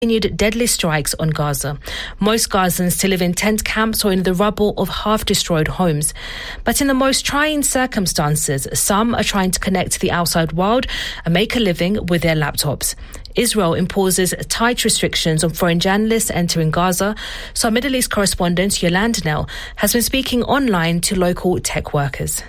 continued deadly strikes on Gaza. Most Gazans still live in tent camps or in the rubble of half-destroyed homes. But in the most trying circumstances, some are trying to connect to the outside world and make a living with their laptops. Israel imposes tight restrictions on foreign journalists entering Gaza, so our Middle East correspondent Yolande Knell has been speaking online to local tech workers.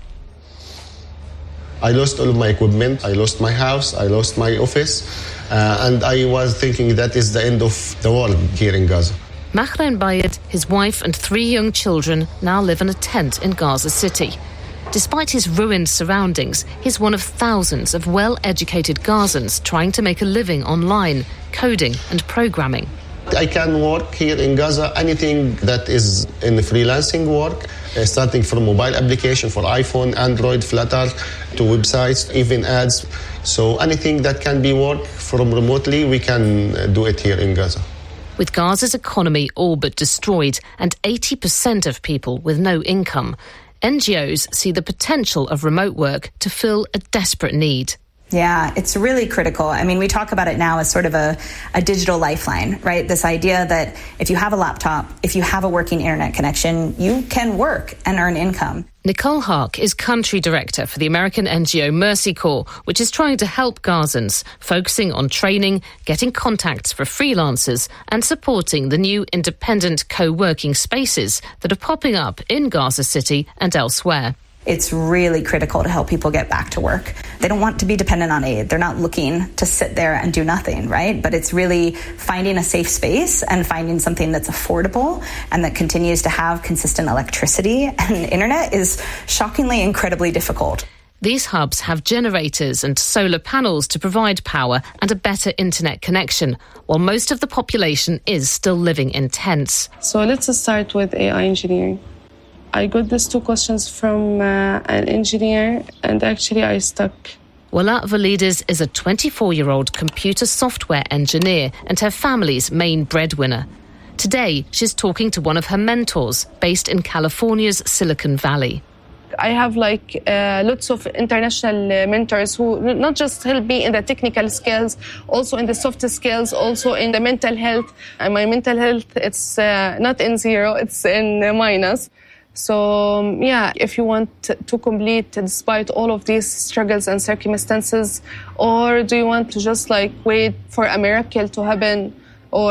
I lost all of my equipment, I lost my house, I lost my office, and I was thinking that is the end of the world here in Gaza. Mahren Bayed, his wife and 3 young children now live in a tent in Gaza City. Despite his ruined surroundings, he's one of thousands of well-educated Gazans trying to make a living online, coding and programming. I can work here in Gaza, anything that is in freelancing work, starting from mobile application for iPhone, Android, Flutter, to websites, even ads. So anything that can be worked from remotely, we can do it here in Gaza. With Gaza's economy all but destroyed and 80% of people with no income, NGOs see the potential of remote work to fill a desperate need. Yeah, it's really critical. I mean, we talk about it now as sort of a digital lifeline, right? This idea that if you have a laptop, if you have a working internet connection, you can work and earn income. Nicole Hark is country director for the American NGO Mercy Corps, which is trying to help Gazans, focusing on training, getting contacts for freelancers and supporting the new independent co-working spaces that are popping up in Gaza City and elsewhere. It's really critical to help people get back to work. They don't want to be dependent on aid. They're not looking to sit there and do nothing, right? But it's really finding a safe space and finding something that's affordable and that continues to have consistent electricity and internet is shockingly incredibly difficult. These hubs have generators and solar panels to provide power and a better internet connection, while most of the population is still living in tents. So let's start with AI engineering. I got these 2 questions from an engineer, and actually I stuck. Wala Valides is a 24-year-old computer software engineer and her family's main breadwinner. Today, she's talking to one of her mentors based in California's Silicon Valley. I have lots of international mentors who not just help me in the technical skills, also in the soft skills, also in the mental health. And my mental health, it's not in 0, it's in minus. So, if you want to complete despite all of these struggles and circumstances, or do you want to just wait for a miracle to happen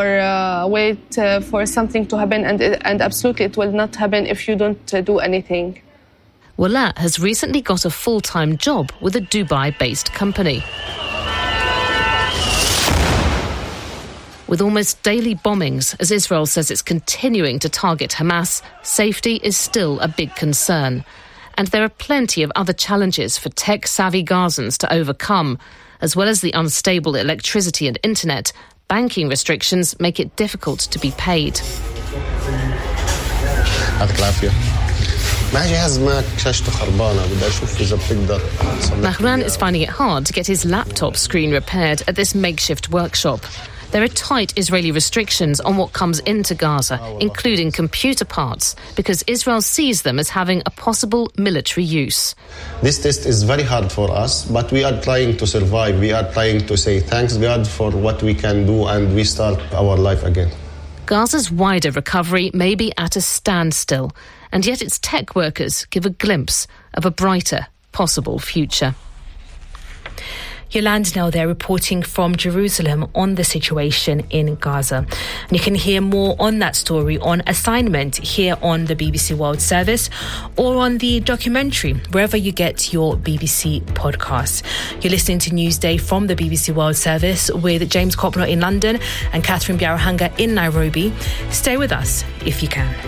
or wait for something to happen and absolutely it will not happen if you don't do anything. Wala has recently got a full-time job with a Dubai-based company. With almost daily bombings, as Israel says it's continuing to target Hamas, safety is still a big concern. And there are plenty of other challenges for tech-savvy Gazans to overcome. As well as the unstable electricity and internet, banking restrictions make it difficult to be paid. Mahren is finding it hard to get his laptop screen repaired at this makeshift workshop. There are tight Israeli restrictions on what comes into Gaza, including computer parts, because Israel sees them as having a possible military use. This test is very hard for us, but we are trying to survive. We are trying to say thanks God for what we can do, and we start our life again. Gaza's wider recovery may be at a standstill, and yet its tech workers give a glimpse of a brighter possible future. Yolande Knell there reporting from Jerusalem on the situation in Gaza. And you can hear more on that story on Assignment here on the BBC World Service or on the documentary, wherever you get your BBC podcasts. You're listening to Newsday from the BBC World Service with James Copnor in London and Catherine Biarahanga in Nairobi. Stay with us if you can.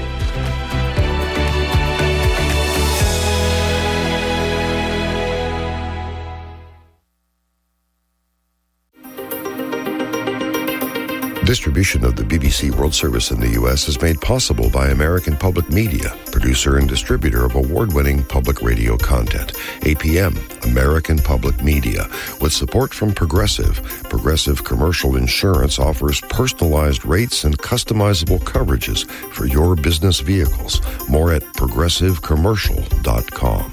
Distribution of the BBC World Service in the U.S. is made possible by American Public Media, producer and distributor of award-winning public radio content. APM, American Public Media. With support from Progressive, Progressive Commercial Insurance offers personalized rates and customizable coverages for your business vehicles. More at progressivecommercial.com.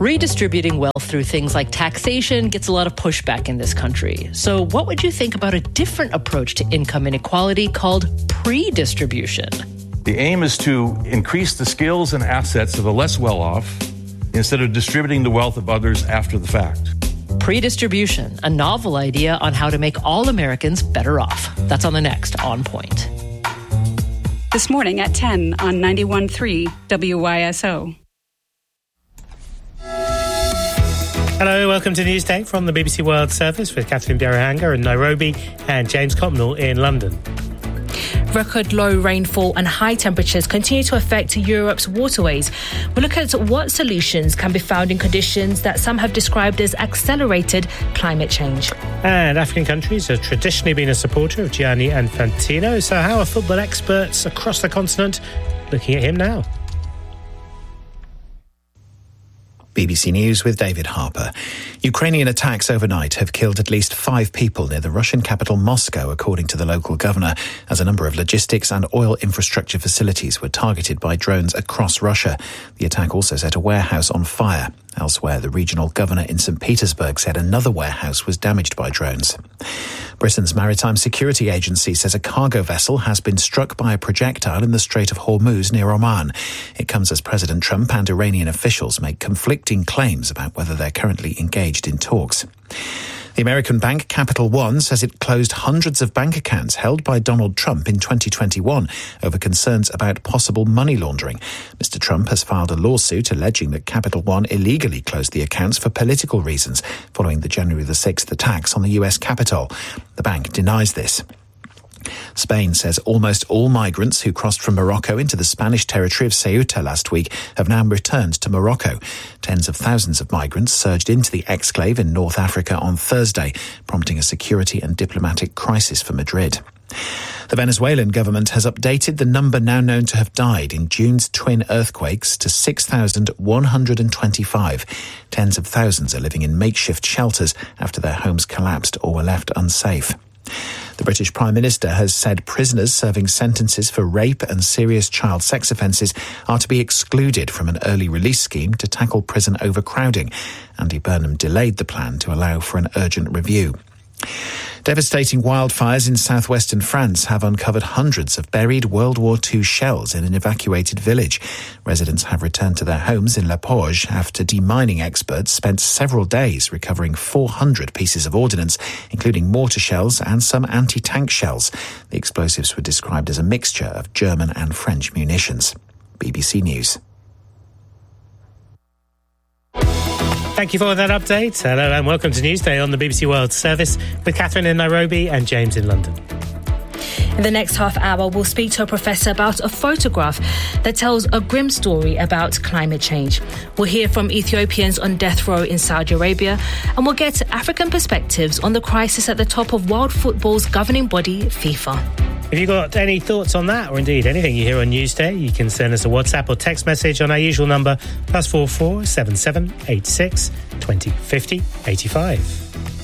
Redistributing wealth through things like taxation gets a lot of pushback in this country. So what would you think about a different approach to income inequality called pre-distribution? The aim is to increase the skills and assets of the less well-off instead of distributing the wealth of others after the fact. Pre-distribution, a novel idea on how to make all Americans better off. That's on the next On Point. This morning at 10 on 91.3 WYSO. Hello, welcome to Newsday from the BBC World Service with Catherine Bjerrehanger in Nairobi and James Copnell in London. Record low rainfall and high temperatures continue to affect Europe's waterways. We'll look at what solutions can be found in conditions that some have described as accelerated climate change. And African countries have traditionally been a supporter of Gianni Infantino. So how are football experts across the continent looking at him now? BBC News with David Harper. Ukrainian attacks overnight have killed at least 5 people near the Russian capital Moscow, according to the local governor, as a number of logistics and oil infrastructure facilities were targeted by drones across Russia. The attack also set a warehouse on fire. Elsewhere, the regional governor in St. Petersburg said another warehouse was damaged by drones. Britain's Maritime Security Agency says a cargo vessel has been struck by a projectile in the Strait of Hormuz near Oman. It comes as President Trump and Iranian officials make conflicting claims about whether they're currently engaged in talks. The American bank Capital One says it closed hundreds of bank accounts held by Donald Trump in 2021 over concerns about possible money laundering. Mr. Trump has filed a lawsuit alleging that Capital One illegally closed the accounts for political reasons following the January the 6th attacks on the US Capitol. The bank denies this. Spain says almost all migrants who crossed from Morocco into the Spanish territory of Ceuta last week have now returned to Morocco. Tens of thousands of migrants surged into the exclave in North Africa on Thursday, prompting a security and diplomatic crisis for Madrid. The Venezuelan government has updated the number now known to have died in June's twin earthquakes to 6,125. Tens of thousands are living in makeshift shelters after their homes collapsed or were left unsafe. The British Prime Minister has said prisoners serving sentences for rape and serious child sex offences are to be excluded from an early release scheme to tackle prison overcrowding. Andy Burnham delayed the plan to allow for an urgent review. Devastating wildfires in southwestern France have uncovered hundreds of buried World War II shells in an evacuated village. Residents have returned to their homes in La Porge after demining experts spent several days recovering 400 pieces of ordnance, including mortar shells and some anti-tank shells. The explosives were described as a mixture of German and French munitions. BBC News. Thank you for that update. Hello and welcome to Newsday on the BBC World Service with Catherine in Nairobi and James in London. In the next half hour, we'll speak to a professor about a photograph that tells a grim story about climate change. We'll hear from Ethiopians on death row in Saudi Arabia, and we'll get African perspectives on the crisis at the top of world football's governing body, FIFA. If you've got any thoughts on that, or indeed anything you hear on Newsday, you can send us a WhatsApp or text message on our usual number, +44 77 86 20 50 85.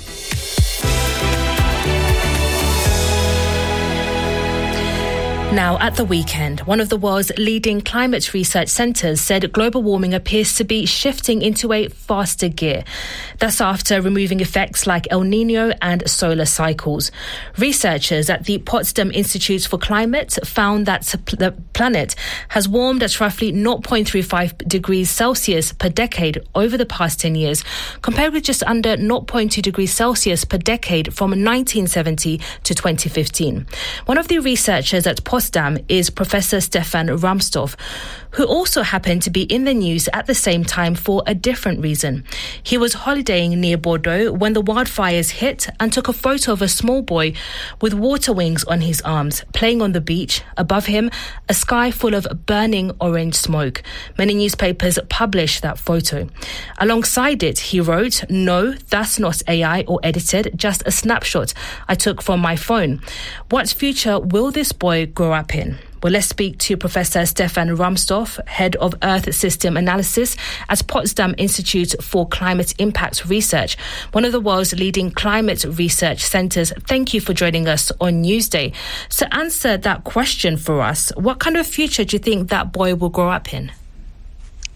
Now, at the weekend, one of the world's leading climate research centres said global warming appears to be shifting into a faster gear. That's after removing effects like El Niño and solar cycles. Researchers at the Potsdam Institute for Climate found that the planet has warmed at roughly 0.35 degrees Celsius per decade over the past 10 years, compared with just under 0.2 degrees Celsius per decade from 1970 to 2015. One of the researchers at Potsdam is Professor Stefan Rahmstorf, who also happened to be in the news at the same time for a different reason. He was holidaying near Bordeaux when the wildfires hit and took a photo of a small boy with water wings on his arms, playing on the beach. Above him, a sky full of burning orange smoke. Many newspapers published that photo. Alongside it, he wrote, "No, that's not AI or edited, just a snapshot I took from my phone. What future will this boy grow up in?" Well, let's speak to Professor Stefan Rahmstorf, Head of Earth System Analysis at Potsdam Institute for Climate Impact Research, one of the world's leading climate research centres. Thank you for joining us on Newsday. So answer that question for us. What kind of future do you think that boy will grow up in?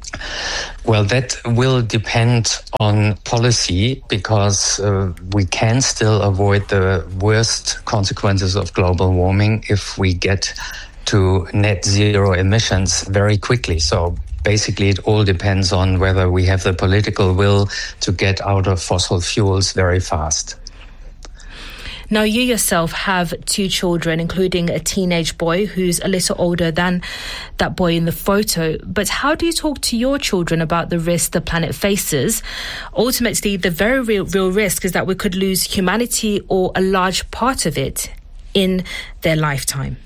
Well, that will depend on policy, because we can still avoid the worst consequences of global warming if we get to net zero emissions very quickly. So basically, it all depends on whether we have the political will to get out of fossil fuels very fast. Now, you yourself have 2 children, including a teenage boy who's a little older than that boy in the photo. But how do you talk to your children about the risk the planet faces? Ultimately, the very real risk is that we could lose humanity or a large part of it in their lifetime.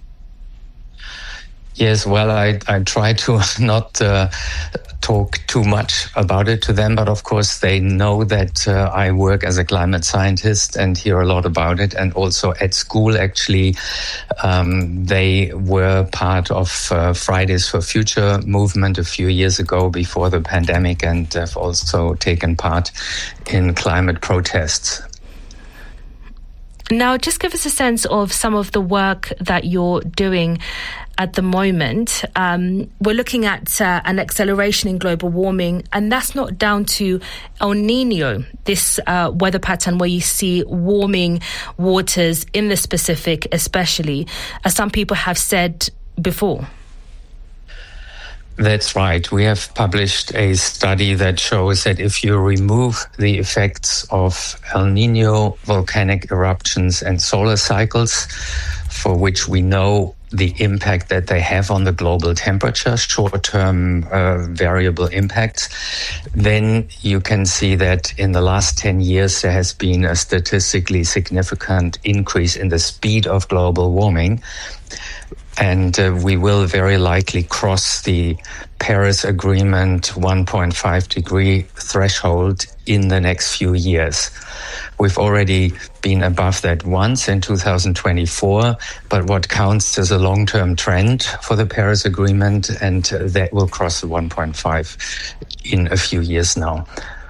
Yes, well, I try to not talk too much about it to them, but of course they know that I work as a climate scientist and hear a lot about it. And also at school, actually, they were part of Fridays for Future movement a few years ago before the pandemic, and have also taken part in climate protests. Now, just give us a sense of some of the work that you're doing at the moment. We're looking at an acceleration in global warming, and that's not down to El Nino, this weather pattern where you see warming waters in the Pacific, especially, as some people have said before. That's right. We have published a study that shows that if you remove the effects of El Nino, volcanic eruptions and solar cycles, for which we know the impact that they have on the global temperature, short-term variable impacts, then you can see that in the last 10 years there has been a statistically significant increase in the speed of global warming. And we will very likely cross the Paris Agreement 1.5 degree threshold in the next few years. We've already been above that once in 2024, but what counts as a long-term trend for the Paris Agreement, and that will cross the 1.5 in a few years now.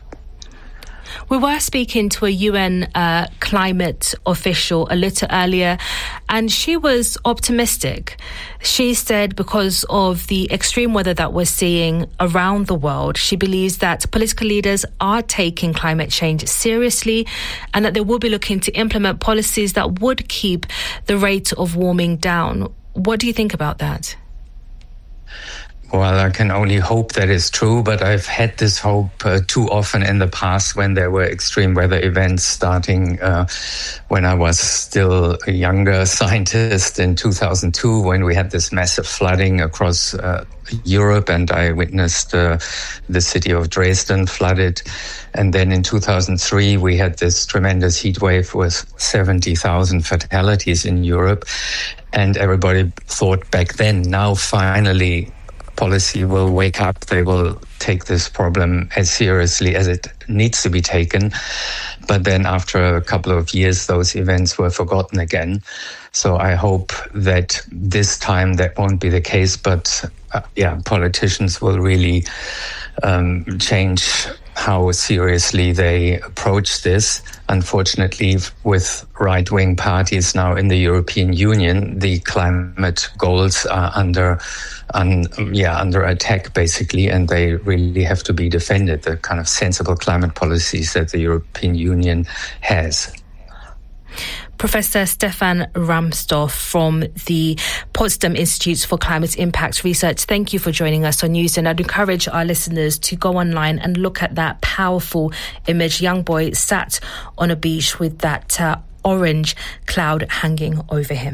We were speaking to a UN climate official a little earlier, and she was optimistic. She said because of the extreme weather that we're seeing around the world, she believes that political leaders are taking climate change seriously and that they will be looking to implement policies that would keep the rate of warming down. What do you think about that? Well, I can only hope that is true, but I've had this hope too often in the past when there were extreme weather events starting when I was still a younger scientist in 2002, when we had this massive flooding across Europe, and I witnessed the city of Dresden flooded. And then in 2003, we had this tremendous heat wave with 70,000 fatalities in Europe. And everybody thought back then, now finally, policy will wake up. They will take this problem as seriously as it needs to be taken. But then after a couple of years, those events were forgotten again. So I hope that this time that won't be the case. But politicians will really change how seriously they approach this. Unfortunately, with right-wing parties now in the European Union, the climate goals are under attack, basically, and they really have to be defended, the kind of sensible climate policies that the European Union has. Professor Stefan Rahmstorf from the Potsdam Institute for Climate Impact Research, thank you for joining us on News. And I'd encourage our listeners to go online and look at that powerful image. Young boy sat on a beach with that orange cloud hanging over him.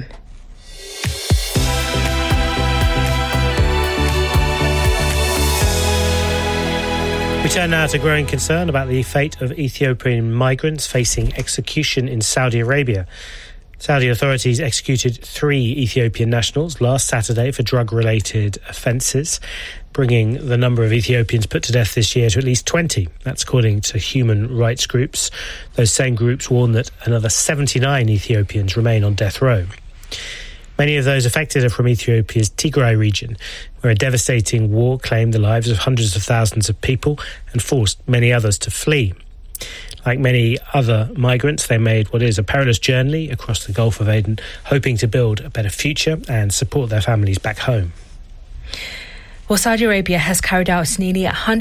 We turn now to growing concern about the fate of Ethiopian migrants facing execution in Saudi Arabia. Saudi authorities executed 3 Ethiopian nationals last Saturday for drug-related offences, bringing the number of Ethiopians put to death this year to at least 20. That's according to human rights groups. Those same groups warn that another 79 Ethiopians remain on death row. Many of those affected are from Ethiopia's Tigray region, where a devastating war claimed the lives of hundreds of thousands of people and forced many others to flee. Like many other migrants, they made what is a perilous journey across the Gulf of Aden, hoping to build a better future and support their families back home. Well, Saudi Arabia has carried out nearly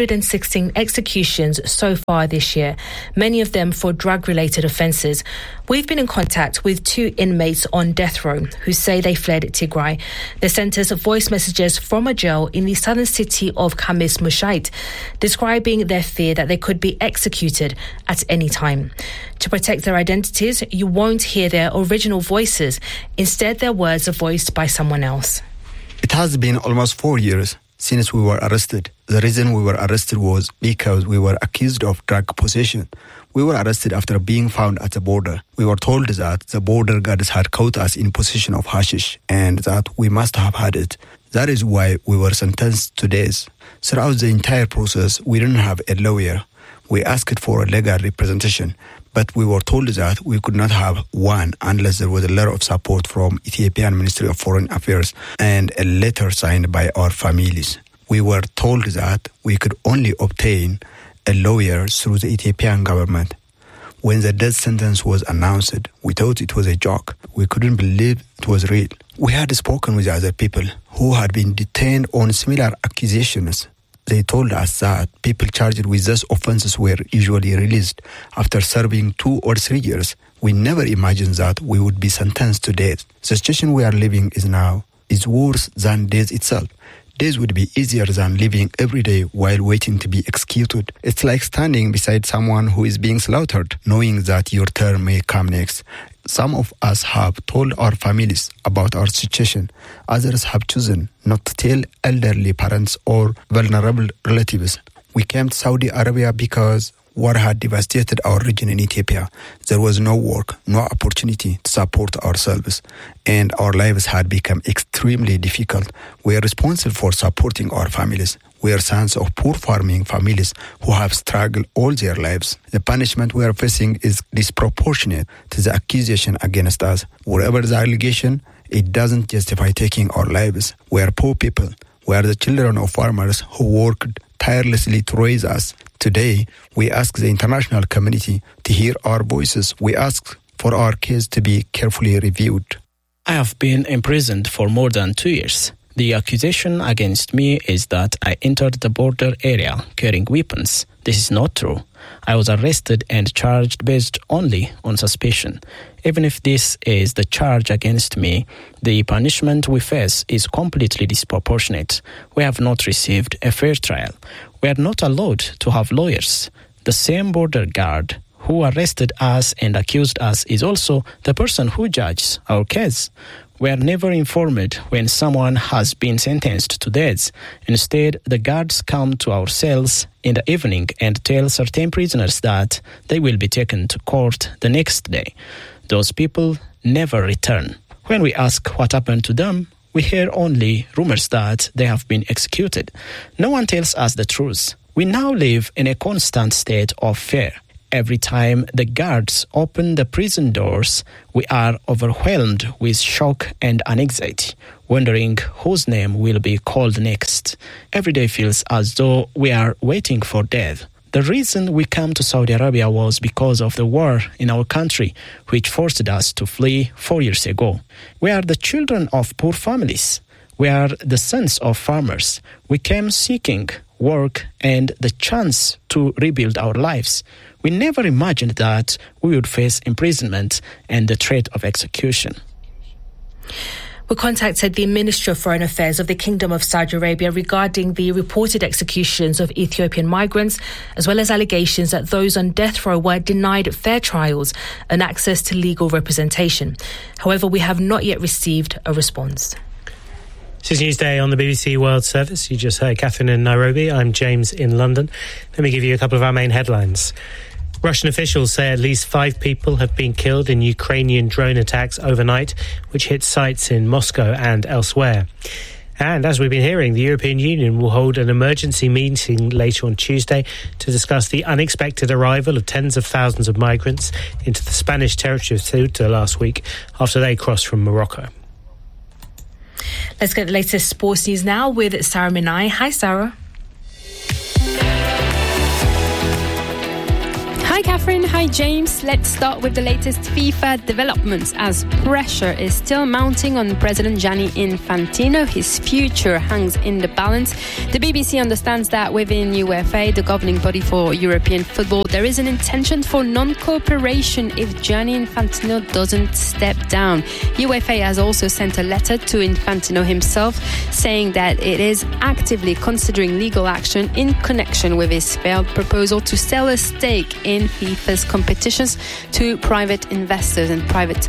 116 executions so far this year, many of them for drug-related offences. We've been in contact with 2 inmates on death row who say they fled Tigray. They sent us voice messages from a jail in the southern city of Khamis Mushait, describing their fear that they could be executed at any time. To protect their identities, you won't hear their original voices. Instead, their words are voiced by someone else. It has been almost 4 years since we were arrested. The reason we were arrested was because we were accused of drug possession. We were arrested after being found at the border. We were told that the border guards had caught us in possession of hashish and that we must have had it. That is why we were sentenced to death. Throughout the entire process, we didn't have a lawyer. We asked for a legal representation, but we were told that we could not have one unless there was a letter of support from Ethiopian Ministry of Foreign Affairs and a letter signed by our families. We were told that we could only obtain a lawyer through the Ethiopian government. When the death sentence was announced, we thought it was a joke. We couldn't believe it was real. We had spoken with other people who had been detained on similar accusations. They told us that people charged with these offenses were usually released after serving 2 or 3 years. We never imagined that we would be sentenced to death. The situation we are living in now is worse than death itself. Death would be easier than living every day while waiting to be executed. It's like standing beside someone who is being slaughtered, knowing that your turn may come next. Some of us have told our families about our situation. Others have chosen not to tell elderly parents or vulnerable relatives. We came to Saudi Arabia because war had devastated our region in Ethiopia. There was no work, no opportunity to support ourselves, and our lives had become extremely difficult. We are responsible for supporting our families. We are sons of poor farming families who have struggled all their lives. The punishment we are facing is disproportionate to the accusation against us. Whatever the allegation, it doesn't justify taking our lives. We are poor people. We are the children of farmers who worked tirelessly to raise us. Today, we ask the international community to hear our voices. We ask for our case to be carefully reviewed. I have been imprisoned for more than 2 years. The accusation against me is that I entered the border area carrying weapons. This is not true. I was arrested and charged based only on suspicion. Even if this is the charge against me, the punishment we face is completely disproportionate. We have not received a fair trial. We are not allowed to have lawyers. The same border guard who arrested us and accused us is also the person who judges our case. We are never informed when someone has been sentenced to death. Instead, the guards come to our cells in the evening and tell certain prisoners that they will be taken to court the next day. Those people never return. When we ask what happened to them, we hear only rumors that they have been executed. No one tells us the truth. We now live in a constant state of fear. Every time the guards open the prison doors, we are overwhelmed with shock and anxiety, wondering whose name will be called next. Every day feels as though we are waiting for death. The reason we came to Saudi Arabia was because of the war in our country, which forced us to flee 4 years ago. We are the children of poor families. We are the sons of farmers. We came seeking work and the chance to rebuild our lives. We never imagined that we would face imprisonment and the threat of execution. We contacted the Ministry of Foreign Affairs of the Kingdom of Saudi Arabia regarding the reported executions of Ethiopian migrants, as well as allegations that those on death row were denied fair trials and access to legal representation. However, we have not yet received a response. This is Newsday on the BBC World Service. You just heard Catherine in Nairobi. I'm James in London. Let me give you a couple of our main headlines. Russian officials say at least 5 people have been killed in Ukrainian drone attacks overnight, which hit sites in Moscow and elsewhere. And as we've been hearing, the European Union will hold an emergency meeting later on Tuesday to discuss the unexpected arrival of tens of thousands of migrants into the Spanish territory of Ceuta last week after they crossed from Morocco. Let's get the latest sports news now with Sarah Minai. Hi, Sarah. Hi Catherine, hi James. Let's start with the latest FIFA developments as pressure is still mounting on President Gianni Infantino. His future hangs in the balance. The BBC understands that within UEFA, the governing body for European football, there is an intention for non-cooperation if Gianni Infantino doesn't step down. UEFA has also sent a letter to Infantino himself saying that it is actively considering legal action in connection with his failed proposal to sell a stake in FIFA's competitions to private investors and private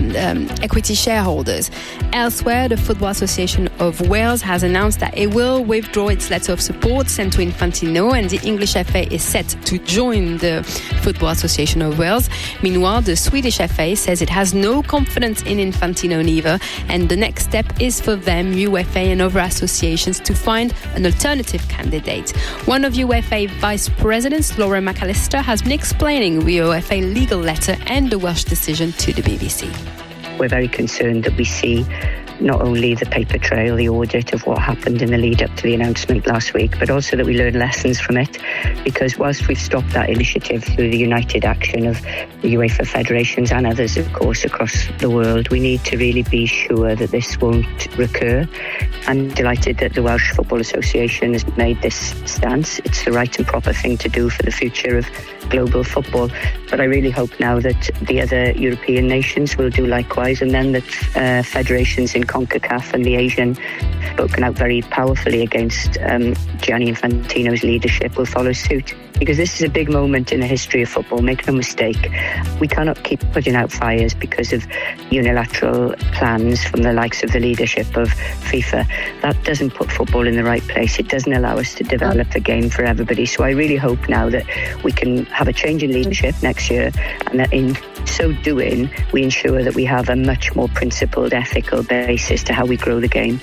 equity shareholders. Elsewhere, the Football Association of Wales has announced that it will withdraw its letter of support sent to Infantino, and the English FA is set to join the Football Association of Wales. Meanwhile, the Swedish FA says it has no confidence in Infantino neither, and the next step is for them, UEFA and other associations, to find an alternative candidate. One of UEFA Vice Presidents, Laura McAllister, has been explaining the UEFA legal letter and the Welsh decision to the BBC. We're very concerned that we see not only the paper trail, the audit of what happened in the lead up to the announcement last week, but also that we learn lessons from it. Because whilst we've stopped that initiative through the united action of the UEFA federations and others, of course, across the world, we need to really be sure that this won't recur. I'm delighted that the Welsh Football Association has made this stance. It's the right and proper thing to do for the future of global football. But I really hope now that the other European nations will do likewise, and then that federations in CONCACAF and the Asian spoken out very powerfully against Gianni Infantino's leadership will follow suit. Because this is a big moment in the history of football, make no mistake. We cannot keep putting out fires because of unilateral plans from the likes of the leadership of FIFA. That doesn't put football in the right place. It doesn't allow us to develop the game for everybody. So I really hope now that we can have a change in leadership next year, and that in so doing, we ensure that we have a much more principled, ethical basis to how we grow the game.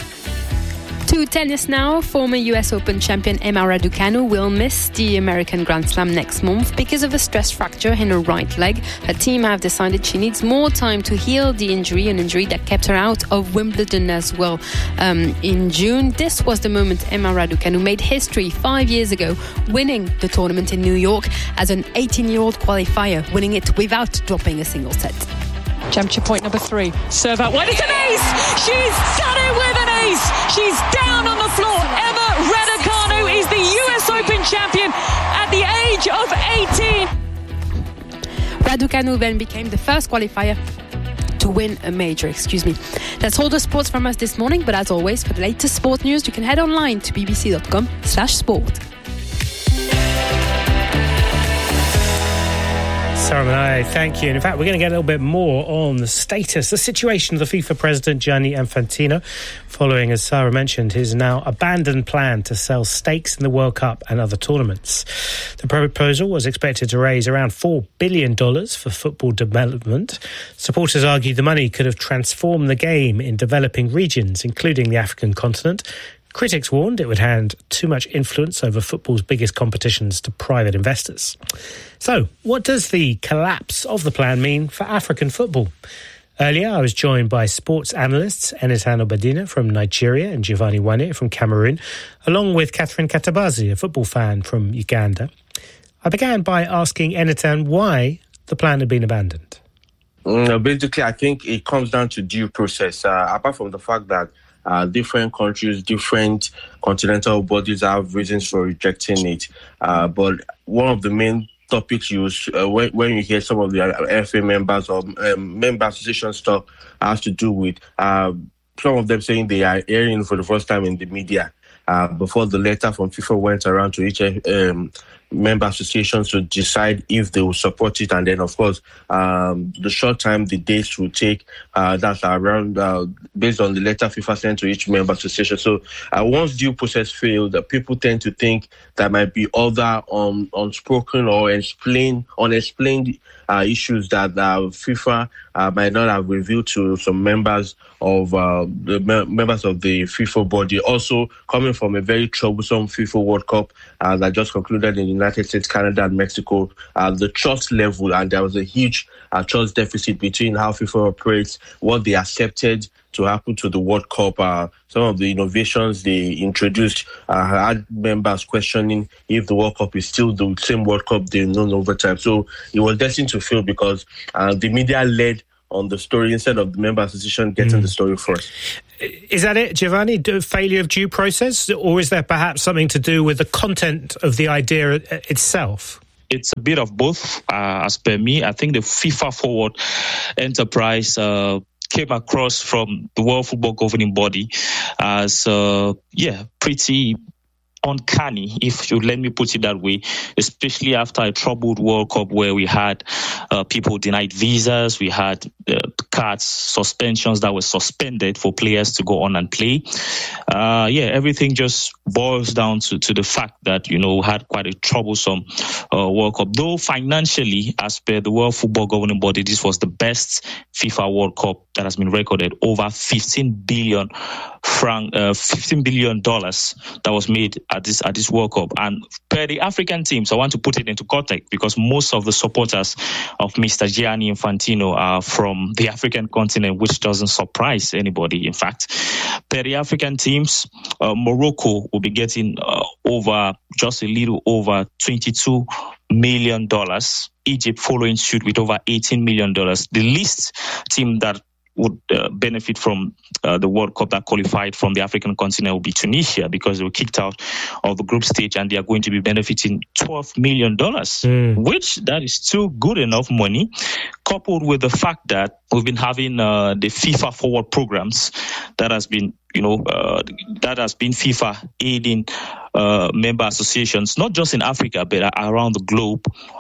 To tennis now, former US Open champion Emma Raducanu will miss the American Grand Slam next month because of a stress fracture in her right leg. Her team have decided she needs more time to heal the injury, an injury that kept her out of Wimbledon as well in June. This was the moment Emma Raducanu made history 5 years ago, winning the tournament in New York as an 18-year-old qualifier, winning it without dropping a single set. Championship point number 3. Serve out wide. It's an ace! She's done it with an ace! She's down on the floor. Emma Raducanu is the US Open champion at the age of 18. Raducanu then became the first qualifier to win a major. That's all the sports from us this morning, but as always, for the latest sport news, you can head online to bbc.com/sport. Sarah, thank you. And in fact, we're going to get a little bit more on the situation of the FIFA president, Gianni Infantino, following, as Sarah mentioned, his now abandoned plan to sell stakes in the World Cup and other tournaments. The proposal was expected to raise around $4 billion for football development. Supporters argued the money could have transformed the game in developing regions, including the African continent. Critics warned it would hand too much influence over football's biggest competitions to private investors. So, what does the collapse of the plan mean for African football? Earlier, I was joined by sports analysts Enetan Obadina from Nigeria and Giovanni Wane from Cameroon, along with Catherine Katabazi, a football fan from Uganda. I began by asking Enetan why the plan had been abandoned. Basically, I think it comes down to due process, apart from the fact that different countries, different continental bodies have reasons for rejecting it. But one of the main topics when you hear some of the FA members or member associations talk has to do with some of them saying they are hearing for the first time in the media before the letter from FIFA went around to each member associations to decide if they will support it, and then of course the short time the dates will take, that's around based on the letter FIFA sent to each member association. So once due process failed, people tend to think there might be other unspoken or unexplained issues that FIFA might not have revealed to some members of the members of the FIFA body. Also coming from a very troublesome FIFA World Cup that just concluded in the United States, Canada and Mexico, the trust level, and there was a huge trust deficit between how FIFA operates, what they accepted to happen to the World Cup. Some of the innovations they introduced had members questioning if the World Cup is still the same World Cup they've known over time. So it was destined to fail because the media led on the story instead of the member association getting the story first. Is that it, Giovanni? Failure of due process? Or is there perhaps something to do with the content of the idea itself? It's a bit of both, as per me. I think the FIFA Forward enterprise came across from the World Football Governing Body as, pretty uncanny, if you let me put it that way, especially after a troubled World Cup where we had people denied visas, we had cards, suspensions that were suspended for players to go on and play. Everything just boils down to the fact that, we had quite a troublesome World Cup. Though financially, as per the World Football Governing Body, this was the best FIFA World Cup that has been recorded. Over $15 billion that was made at this World Cup. And per the African teams, I want to put it into context because most of the supporters of Mr. Gianni Infantino are from the African continent, which doesn't surprise anybody. In fact, per the African teams, Morocco will be getting just a little over $22 million. Egypt following suit with over $18 million. The least team that would benefit from the World Cup that qualified from the African continent will be Tunisia because they were kicked out of the group stage and they are going to be benefiting $12 million, which that is still good enough money, coupled with the fact that we've been having the FIFA Forward programs that has been FIFA aiding member associations, not just in Africa, but around the globe.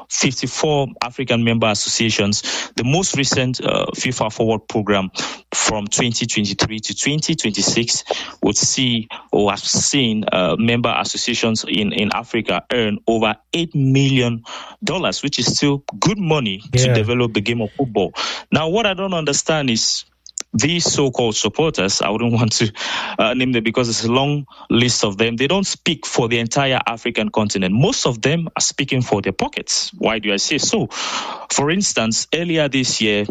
54 African member associations. The most recent FIFA Forward program from 2023 to 2026 would see or have seen member associations in Africa earn over $8 million, which is still good money to develop the game of football. Now, what I don't understand is these so-called supporters, I wouldn't want to name them because it's a long list of them. They don't speak for the entire African continent. Most of them are speaking for their pockets. Why do I say so? For instance, earlier this year,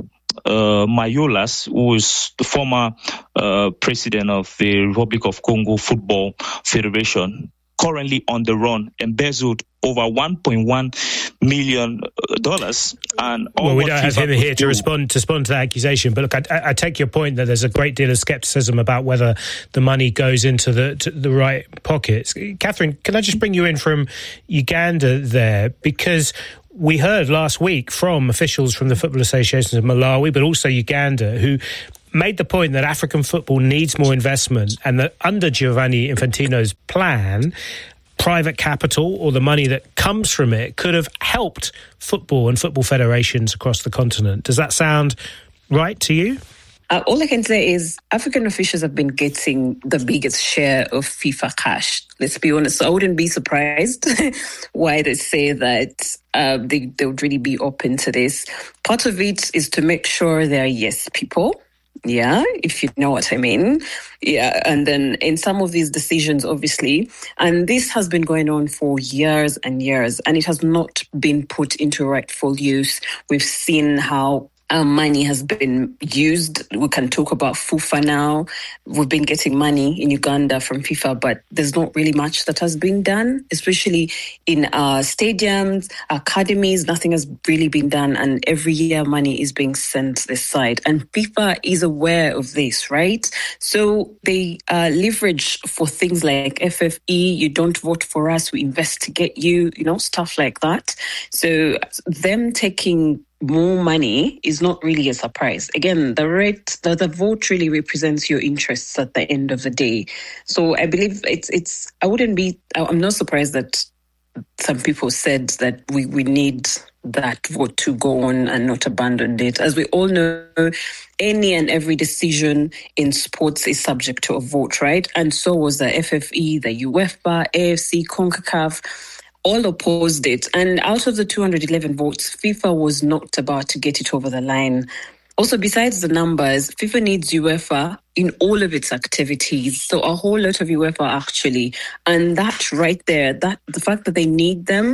Mayolas, who is the former president of the Republic of Congo Football Federation, currently on the run, embezzled over $1.1 million. And we don't have him here to respond to that accusation. But look, I take your point that there's a great deal of scepticism about whether the money goes into the right pockets. Catherine, can I just bring you in from Uganda there? Because we heard last week from officials from the Football Associations of Malawi, but also Uganda, who made the point that African football needs more investment and that under Giovanni Infantino's plan, private capital or the money that comes from it could have helped football and football federations across the continent. Does that sound right to you? All I can say is African officials have been getting the biggest share of FIFA cash. Let's be honest. So I wouldn't be surprised why they say that they would really be open to this. Part of it is to make sure they're yes people. Yeah, if you know what I mean. Yeah, and then in some of these decisions, obviously, and this has been going on for years and years, and it has not been put into rightful use. We've seen how money has been used. We can talk about FIFA now. We've been getting money in Uganda from FIFA, but there's not really much that has been done, especially in stadiums, academies. Nothing has really been done, and every year money is being sent this side. And FIFA is aware of this, right? So they leverage for things like FFE, you don't vote for us, we investigate you, stuff like that. So them taking more money is not really a surprise. Again, the vote really represents your interests at the end of the day. So I believe I'm not surprised that some people said that we need that vote to go on and not abandon it. As we all know, any and every decision in sports is subject to a vote, right? And so was the FFE, the UEFA, AFC, CONCACAF, all opposed it. And out of the 211 votes, FIFA was not about to get it over the line. Also, besides the numbers, FIFA needs UEFA in all of its activities. So a whole lot of UEFA actually. And that right there, the fact that they need them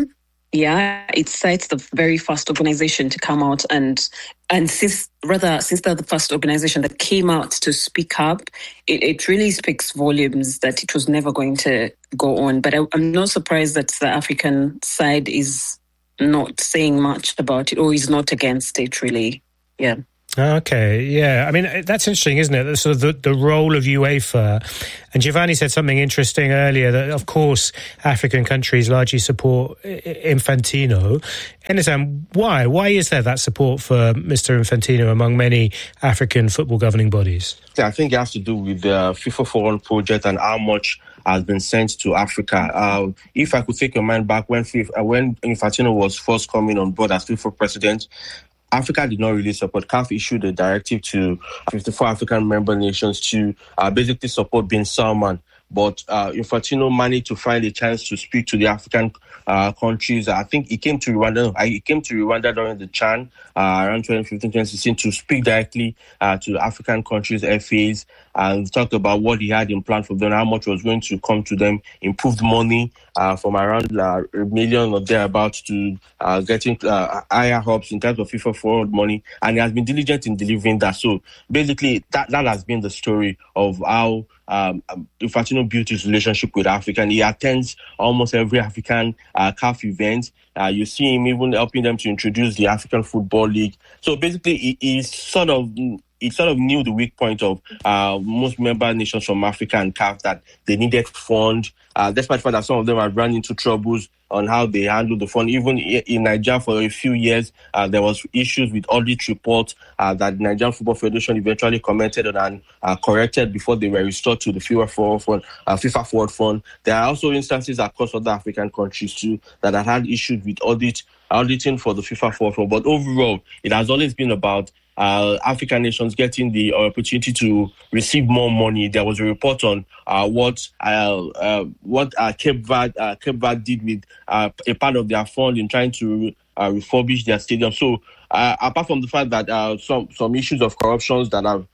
it cites the very first organization to come out and since they're the first organization that came out to speak up, it really speaks volumes that it was never going to go on. But I'm not surprised that the African side is not saying much about it or is not against it, really. Yeah. Okay, yeah. I mean, that's interesting, isn't it? Sort of the role of UEFA. And Giovanni said something interesting earlier, that, of course, African countries largely support Infantino. Anytime, why? Why is there that support for Mr. Infantino among many African football governing bodies? I think it has to do with the FIFA Forum project and how much has been sent to Africa. If I could take your mind back when Infantino was first coming on board as FIFA president, Africa did not really support. CAF issued a directive to 54 African member nations to basically support Bin Salman. But Infantino managed to find a chance to speak to the African countries. I think he came to Rwanda. He came to Rwanda during the CHAN around 2015, 2016 to speak directly to African countries, FAs, and talked about what he had in plan for them, how much was going to come to them, improved money from around $1 million or thereabouts to getting higher hubs in terms of FIFA forward money. And he has been diligent in delivering that. So basically, that has been the story of how Infantino built his relationship with Africa. And he attends almost every African CAF event. You see him even helping them to introduce the African Football League. So basically, he sort of knew the weak point of most member nations from Africa and CAF, that they needed fund. Despite the fact that some of them have run into troubles on how they handle the fund. Even in Nigeria for a few years, there was issues with audit reports that the Nigerian Football Federation eventually commented on and corrected before they were restored to the FIFA Forward Fund. There are also instances across other African countries too that have had issues with auditing for the FIFA Forward Fund. But overall, it has always been about African nations getting the opportunity to receive more money. There was a report on what Cape Verde did with a part of their fund in trying to refurbish their stadium. So apart from the fact that some issues of corruptions that have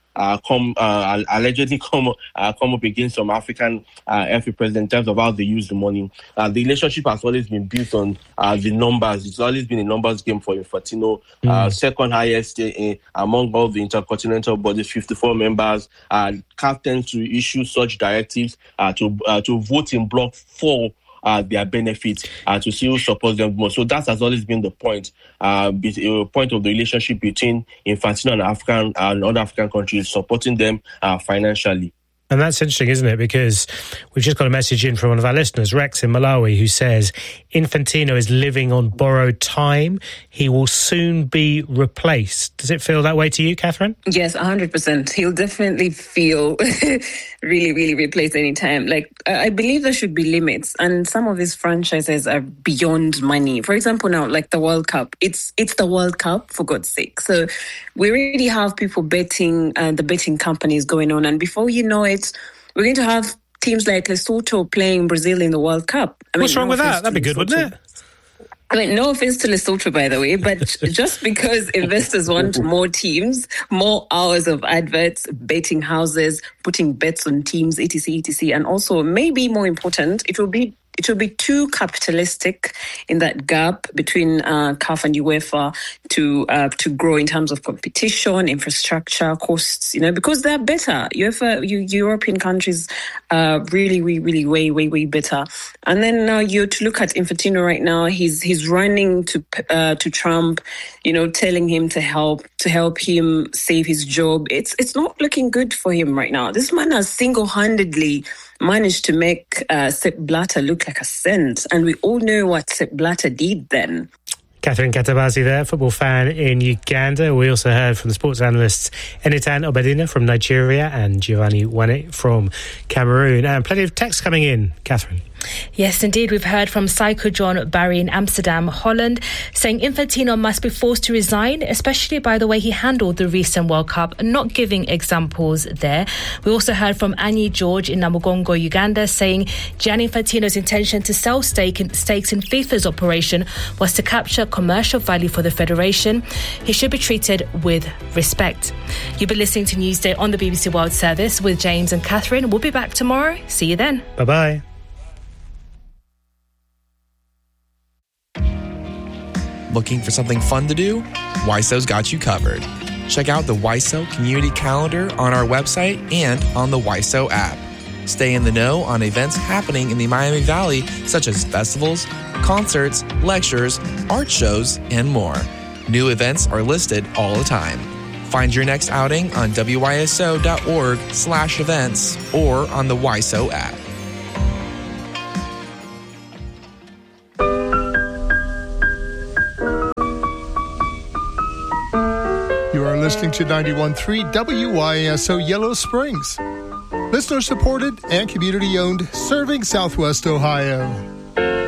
allegedly come up against some African FA presidents in terms of how they use the money. The relationship has always been built on the numbers. It's always been a numbers game for Infantino. Second highest among all the intercontinental bodies, 54 members. CAF tends to issue such directives to vote in block for their benefits, to see who supports them more. So that has always been the point of the relationship between Infantino and other African countries, supporting them financially. And that's interesting, isn't it? Because we've just got a message in from one of our listeners, Rex in Malawi, who says Infantino is living on borrowed time. He will soon be replaced. Does it feel that way to you, Catherine? Yes, 100%. He'll definitely feel really, really replaced anytime. Like, I believe there should be limits. And some of these franchises are beyond money. For example, now, like the World Cup. It's the World Cup, for God's sake. So we already have people betting, the betting companies going on. And before you know it, we're going to have teams like Lesotho playing Brazil in the World Cup. What's wrong with that? That'd be good, wouldn't it? I mean, no offense to Lesotho, by the way, but just because investors want more teams, more hours of adverts, betting houses, putting bets on teams, etc., etc., and also maybe more important, it will be too capitalistic in that gap between CAF and UEFA to grow in terms of competition, infrastructure, costs, because they're better. European countries are really, really way better. And then you to look at Infantino right now, he's running to Trump, telling him to help him save his job. It's not looking good for him right now. This man has single-handedly managed to make Sepp Blatter look like a saint. And we all know what Sepp Blatter did then. Catherine Katabazi there, football fan in Uganda. We also heard from the sports analysts Enitan Obadina from Nigeria and Giovanni Wane from Cameroon. And plenty of texts coming in, Catherine. Yes, indeed. We've heard from Psycho John Barry in Amsterdam, Holland, saying Infantino must be forced to resign, especially by the way he handled the recent World Cup, not giving examples there. We also heard from Annie George in Namugongo, Uganda, saying Gianni Infantino's intention to sell stakes in FIFA's operation was to capture commercial value for the federation. He should be treated with respect. You'll be listening to Newsday on the BBC World Service with James and Catherine. We'll be back tomorrow. See you then. Bye-bye. Looking for something fun to do? WISO's got you covered. Check out the WISO Community Calendar on our website and on the WISO app. Stay in the know on events happening in the Miami Valley, such as festivals, concerts, lectures, art shows, and more. New events are listed all the time. Find your next outing on wyso.org/events or on the WISO app. You are listening to 91.3 WYSO Yellow Springs. Listener supported and community owned, serving Southwest Ohio.